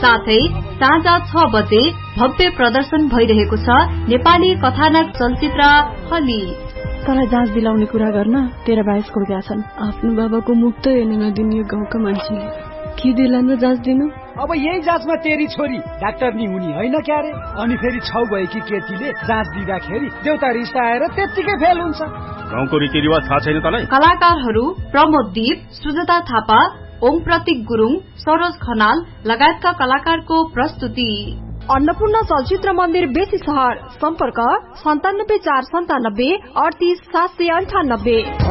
साथै साँझ 6 बजे भव्य प्रदर्शन भइरहेको छ नेपाली कथानक चलचित्र हली। तँलाई जाँच दिलाउने कुरा गर्न 13 22 कोर्का छन्। आफ्नो बाबाको मुख त हेर्न नदिने यो गाउँका मान्छेले के दिलान जाँच दिनु। अब यही जाँचमा तेरी छोरी डाक्टर नि हुने होइन क्यारे। अनि फेरि छौ भएकी केटीले जाँच दिँदाखेरि देउता रिस्ता आएर त्यतिकै फेल हुन्छ। गाउँको रीतिरिवाज थाहा छैन तँलाई? कलाकारहरू प्रमोद दीप, सुजता थापा, ओम प्रतीक गुरुङ, सरोज खनाल लगायतका कलाकारको प्रस्तुति। अन्नपूर्ण चलचित्र मन्दिर बेसी सहर। सम्पर्क 97 497 38 798।